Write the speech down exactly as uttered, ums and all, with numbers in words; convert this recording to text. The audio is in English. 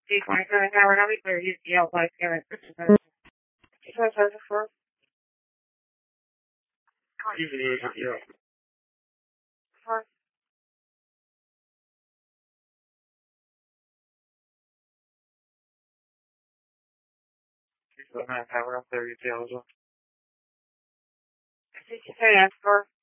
Sí, con esa de Howard pero you yell like uh because as a first usually yeah. First so now Howard up there you yell as well. Did you say that first?